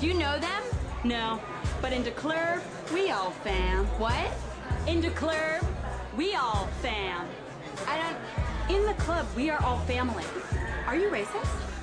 Do you know them? No, but in the club, we all fam. What? In the club, we all fam. I don't... In the club, we are all family. Are you racist?